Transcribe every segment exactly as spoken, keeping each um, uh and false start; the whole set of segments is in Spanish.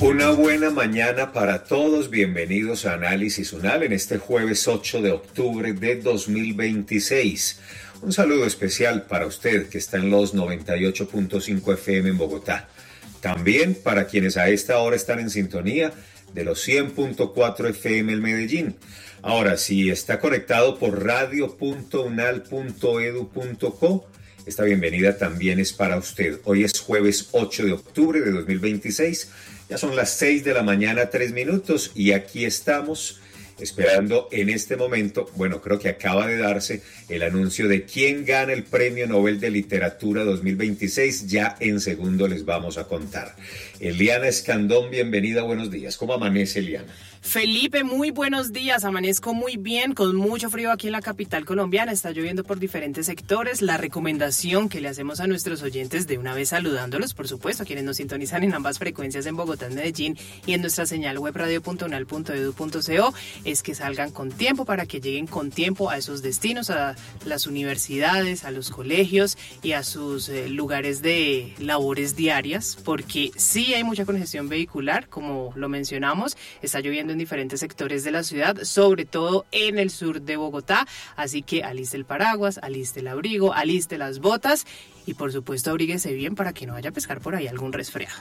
Una buena mañana para todos, bienvenidos a Análisis UNAL en este jueves ocho de octubre de dos mil veintiséis. Un saludo especial para usted que está en los noventa y ocho punto cinco F M en Bogotá. También para quienes a esta hora están en sintonía de los cien punto cuatro F M en Medellín. Ahora, si está conectado por radio punto unal punto edu punto co, esta bienvenida también es para usted. Hoy es jueves ocho de octubre de dos mil veintiséis. Ya son las seis de la mañana, tres minutos, y aquí estamos esperando en este momento, bueno, creo que acaba de darse el anuncio de quién gana el Premio Nobel de Literatura dos mil veintiséis. Ya en segundo les vamos a contar. Eliana Escandón, bienvenida, buenos días. ¿Cómo amanece, Eliana? Felipe, muy buenos días. Amanezco muy bien, con mucho frío aquí en la capital colombiana. Está lloviendo por diferentes sectores. La recomendación que le hacemos a nuestros oyentes, de una vez saludándolos, por supuesto, quienes nos sintonizan en ambas frecuencias en Bogotá, en Medellín y en nuestra señal web radio punto unal punto edu punto co, es que salgan con tiempo para que lleguen con tiempo a esos destinos, a las universidades, a los colegios y a sus eh, lugares de labores diarias, porque sí hay mucha congestión vehicular, como lo mencionamos. Está lloviendo en diferentes sectores de la ciudad, sobre todo en el sur de Bogotá, así que aliste el paraguas, aliste el abrigo, aliste las botas y por supuesto abríguese bien para que no vaya a pescar por ahí algún resfriado.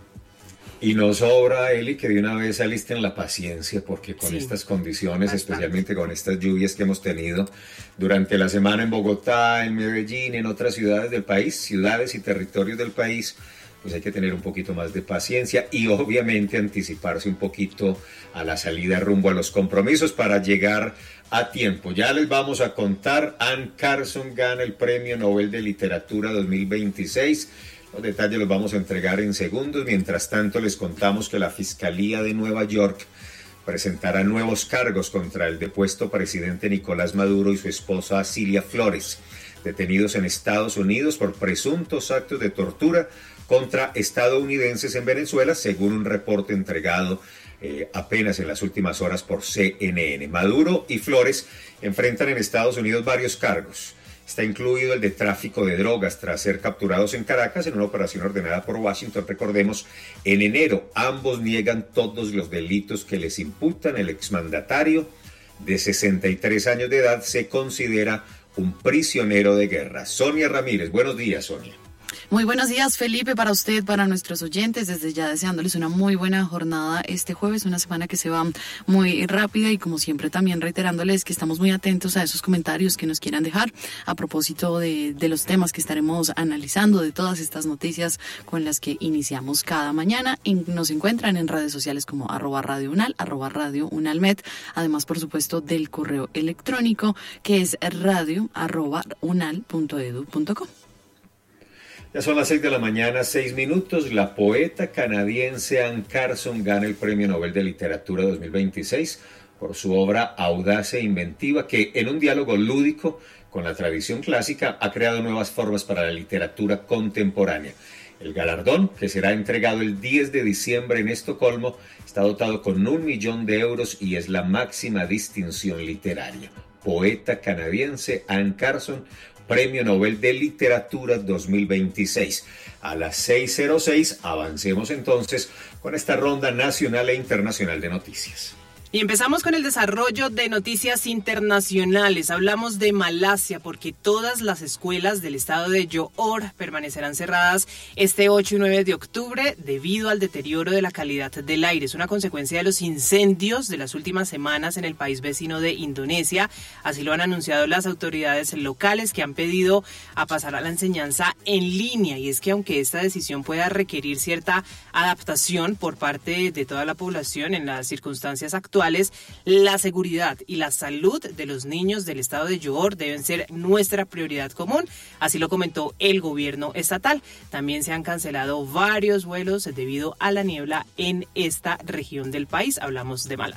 Y no sobra, Eli, que de una vez alisten la paciencia, porque con sí, estas condiciones, bastante, especialmente con estas lluvias que hemos tenido durante la semana en Bogotá, en Medellín, en otras ciudades del país, ciudades y territorios del país, pues hay que tener un poquito más de paciencia y obviamente anticiparse un poquito a la salida rumbo a los compromisos para llegar a tiempo. Ya les vamos a contar, Anne Carson gana el Premio Nobel de Literatura dos mil veintiséis. Los detalles los vamos a entregar en segundos. Mientras tanto, les contamos que la Fiscalía de Nueva York presentará nuevos cargos contra el depuesto presidente Nicolás Maduro y su esposa Cilia Flores, detenidos en Estados Unidos por presuntos actos de tortura contra estadounidenses en Venezuela, según un reporte entregado eh, apenas en las últimas horas por C N N. Maduro y Flores enfrentan en Estados Unidos varios cargos. Está incluido el de tráfico de drogas tras ser capturados en Caracas en una operación ordenada por Washington. Recordemos, en enero ambos niegan todos los delitos que les imputan. El exmandatario de sesenta y tres años de edad se considera un prisionero de guerra. Sonia Ramírez, buenos días, Sonia. Muy buenos días, Felipe, para usted, para nuestros oyentes, desde ya deseándoles una muy buena jornada este jueves, una semana que se va muy rápida y como siempre también reiterándoles que estamos muy atentos a esos comentarios que nos quieran dejar a propósito de, de los temas que estaremos analizando, de todas estas noticias con las que iniciamos cada mañana. Y nos encuentran en redes sociales como arroba radio unal, arroba radio unalmet, además por supuesto del correo electrónico que es radio arroba unal punto edu punto co. Ya son las seis de la mañana, seis minutos. La poeta canadiense Anne Carson gana el Premio Nobel de Literatura dos mil veintiséis por su obra audaz e inventiva que, en un diálogo lúdico con la tradición clásica, ha creado nuevas formas para la literatura contemporánea. El galardón, que será entregado el diez de diciembre en Estocolmo, está dotado con un millón de euros y es la máxima distinción literaria. Poeta canadiense Anne Carson, Premio Nobel de Literatura dos mil veintiséis. A las seis cero seis avancemos entonces con esta ronda nacional e internacional de noticias. Y empezamos con el desarrollo de noticias internacionales. Hablamos de Malasia porque todas las escuelas del estado de Johor permanecerán cerradas este ocho y nueve de octubre debido al deterioro de la calidad del aire. Es una consecuencia de los incendios de las últimas semanas en el país vecino de Indonesia. Así lo han anunciado las autoridades locales, que han pedido a pasar a la enseñanza en línea. Y es que aunque esta decisión pueda requerir cierta adaptación por parte de toda la población en las circunstancias actuales, la seguridad y la salud de los niños del estado de Johor deben ser nuestra prioridad común, así lo comentó el gobierno estatal. También se han cancelado varios vuelos debido a la niebla en esta región del país. Hablamos de Malasia.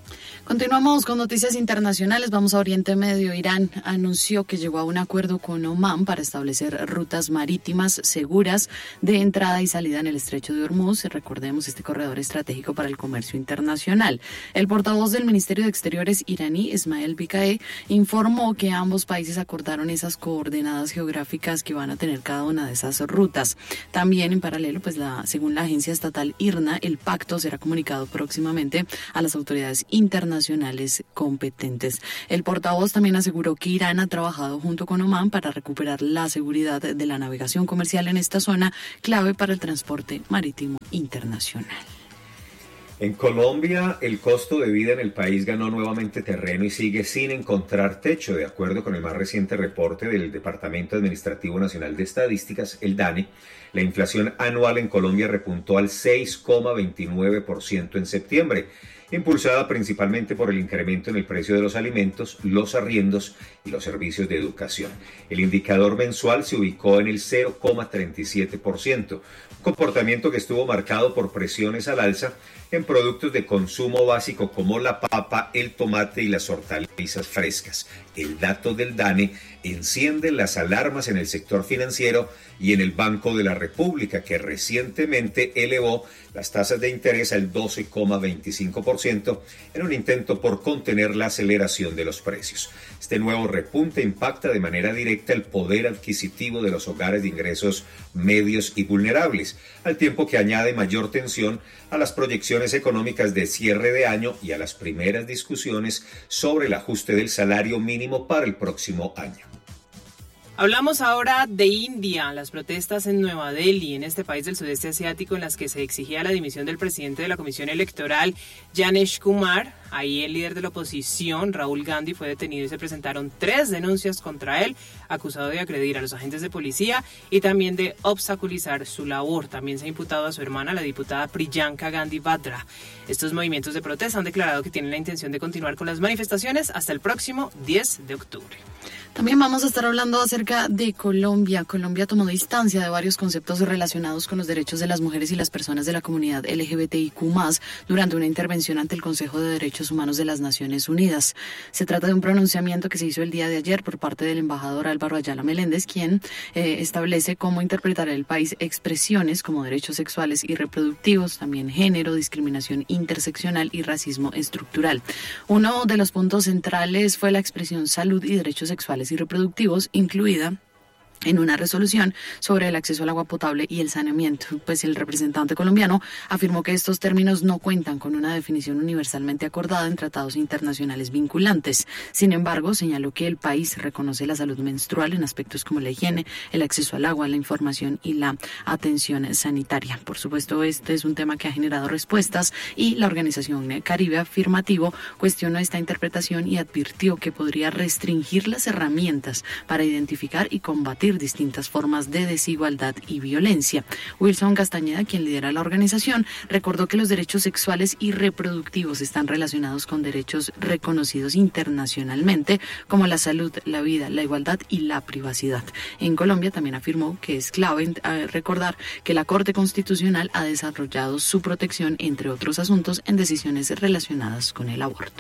Continuamos con noticias internacionales. Vamos a Oriente Medio. Irán anunció que llegó a un acuerdo con Omán para establecer rutas marítimas seguras de entrada y salida en el estrecho de Hormuz. Recordemos este corredor estratégico para el comercio internacional. El portavoz del Ministerio de Exteriores iraní, Ismail Bikaei, informó que ambos países acordaron esas coordenadas geográficas que van a tener cada una de esas rutas. También en paralelo, pues la, según la agencia estatal IRNA, el pacto será comunicado próximamente a las autoridades internacionales nacionales competentes. El portavoz también aseguró que Irán ha trabajado junto con Omán para recuperar la seguridad de la navegación comercial en esta zona, clave para el transporte marítimo internacional. En Colombia, el costo de vida en el país ganó nuevamente terreno y sigue sin encontrar techo, de acuerdo con el más reciente reporte del Departamento Administrativo Nacional de Estadísticas, el DANE. La inflación anual en Colombia repuntó al seis coma veintinueve por ciento en septiembre, impulsada principalmente por el incremento en el precio de los alimentos, los arriendos y los servicios de educación. El indicador mensual se ubicó en el cero coma treinta y siete por ciento, un comportamiento que estuvo marcado por presiones al alza en productos de consumo básico como la papa, el tomate y las hortalizas frescas. El dato del DANE enciende las alarmas en el sector financiero y en el Banco de la República, que recientemente elevó las tasas de interés al doce coma veinticinco por ciento en un intento por contener la aceleración de los precios. Este nuevo repunte impacta de manera directa el poder adquisitivo de los hogares de ingresos medios y vulnerables, al tiempo que añade mayor tensión a las proyecciones económicas de cierre de año y a las primeras discusiones sobre el ajuste del salario mínimo para el próximo año. Hablamos ahora de India, las protestas en Nueva Delhi, en este país del sudeste asiático, en las que se exigía la dimisión del presidente de la Comisión Electoral, Janesh Kumar. Ahí el líder de la oposición, Rahul Gandhi, fue detenido y se presentaron tres denuncias contra él, acusado de agredir a los agentes de policía y también de obstaculizar su labor. También se ha imputado a su hermana, la diputada Priyanka Gandhi Vadra. Estos movimientos de protesta han declarado que tienen la intención de continuar con las manifestaciones hasta el próximo diez de octubre. También vamos a estar hablando acerca de Colombia. Colombia tomó distancia de varios conceptos relacionados con los derechos de las mujeres y las personas de la comunidad L G B T I Q más, durante una intervención ante el Consejo de Derechos Humanos de las Naciones Unidas. Se trata de un pronunciamiento que se hizo el día de ayer por parte del embajador Álvaro Ayala Meléndez, quien eh, establece cómo interpretar el país expresiones como derechos sexuales y reproductivos, también género, discriminación interseccional y racismo estructural. Uno de los puntos centrales fue la expresión salud y derechos sexuales y reproductivos, incluida en una resolución sobre el acceso al agua potable y el saneamiento. Pues el representante colombiano afirmó que estos términos no cuentan con una definición universalmente acordada en tratados internacionales vinculantes. Sin embargo, señaló que el país reconoce la salud menstrual en aspectos como la higiene, el acceso al agua, la información y la atención sanitaria. Por supuesto, este es un tema que ha generado respuestas y la Organización Caribe Afirmativo cuestionó esta interpretación y advirtió que podría restringir las herramientas para identificar y combatir distintas formas de desigualdad y violencia. Wilson Castañeda, quien lidera la organización, recordó que los derechos sexuales y reproductivos están relacionados con derechos reconocidos internacionalmente, como la salud, la vida, la igualdad y la privacidad. En Colombia también afirmó que es clave recordar que la Corte Constitucional ha desarrollado su protección, entre otros asuntos, en decisiones relacionadas con el aborto.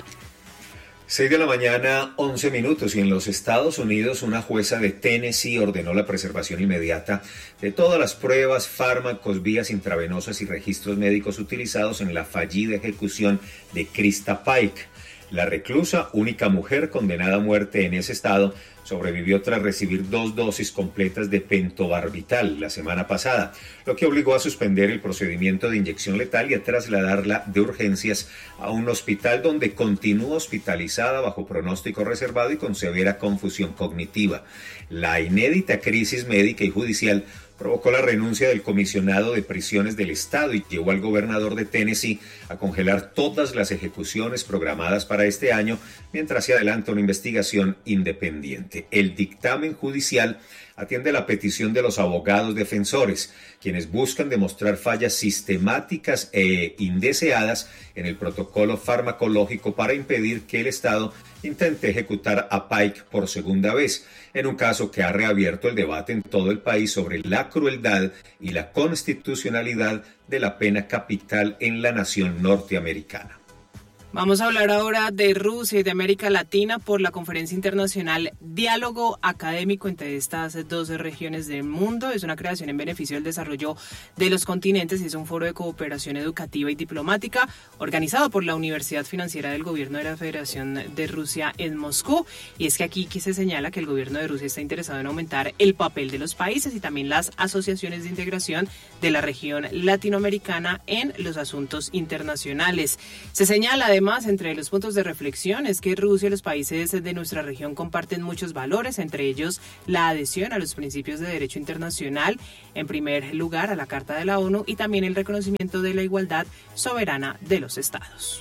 seis de la mañana, once minutos, y en los Estados Unidos una jueza de Tennessee ordenó la preservación inmediata de todas las pruebas, fármacos, vías intravenosas y registros médicos utilizados en la fallida ejecución de Krista Pike. La reclusa, única mujer condenada a muerte en ese estado, sobrevivió tras recibir dos dosis completas de pentobarbital la semana pasada, lo que obligó a suspender el procedimiento de inyección letal y a trasladarla de urgencias a un hospital donde continúa hospitalizada bajo pronóstico reservado y con severa confusión cognitiva. La inédita crisis médica y judicial provocó la renuncia del comisionado de prisiones del estado y llevó al gobernador de Tennessee a congelar todas las ejecuciones programadas para este año mientras se adelanta una investigación independiente. El dictamen judicial atiende la petición de los abogados defensores, quienes buscan demostrar fallas sistemáticas e indeseadas en el protocolo farmacológico para impedir que el Estado intente ejecutar a Pike por segunda vez, en un caso que ha reabierto el debate en todo el país sobre la crueldad y la constitucionalidad de la pena capital en la nación norteamericana. Vamos a hablar ahora de Rusia y de América Latina por la conferencia internacional Diálogo Académico entre estas dos regiones del mundo. Es una creación en beneficio del desarrollo de los continentes y es un foro de cooperación educativa y diplomática organizado por la Universidad Financiera del Gobierno de la Federación de Rusia en Moscú. Y es que aquí se señala que el gobierno de Rusia está interesado en aumentar el papel de los países y también las asociaciones de integración de la región latinoamericana en los asuntos internacionales. Se señala de Además, entre los puntos de reflexión es que Rusia y los países de nuestra región comparten muchos valores, entre ellos la adhesión a los principios de derecho internacional, en primer lugar a la Carta de la ONU y también el reconocimiento de la igualdad soberana de los estados.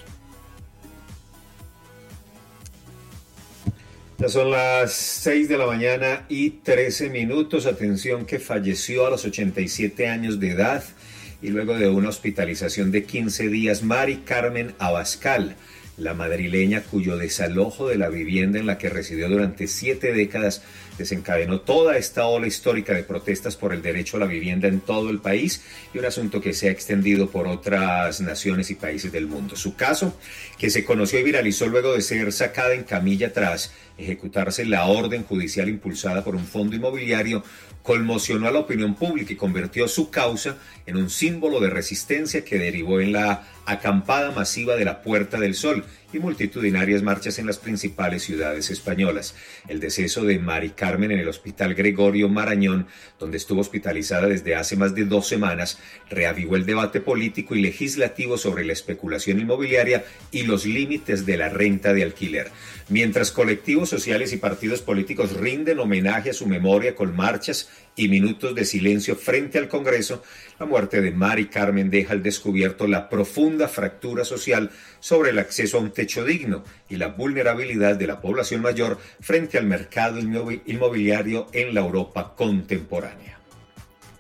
Ya son las seis de la mañana y trece minutos. Atención que falleció a los ochenta y siete años de edad y luego de una hospitalización de quince días, Mari Carmen Abascal, la madrileña cuyo desalojo de la vivienda en la que residió durante siete décadas desencadenó toda esta ola histórica de protestas por el derecho a la vivienda en todo el país y un asunto que se ha extendido por otras naciones y países del mundo. Su caso, que se conoció y viralizó luego de ser sacada en camilla tras ejecutarse la orden judicial impulsada por un fondo inmobiliario, conmocionó a la opinión pública y convirtió su causa en un símbolo de resistencia que derivó en la acampada masiva de la Puerta del Sol y multitudinarias marchas en las principales ciudades españolas. El deceso de Mari Carmen en el Hospital Gregorio Marañón, donde estuvo hospitalizada desde hace más de dos semanas, reavivó el debate político y legislativo sobre la especulación inmobiliaria y los límites de la renta de alquiler. Mientras colectivos sociales y partidos políticos rinden homenaje a su memoria con marchas y minutos de silencio frente al Congreso, la muerte de Mari Carmen deja al descubierto la profunda fractura social sobre el acceso a un techo digno y la vulnerabilidad de la población mayor frente al mercado inmobiliario en la Europa contemporánea.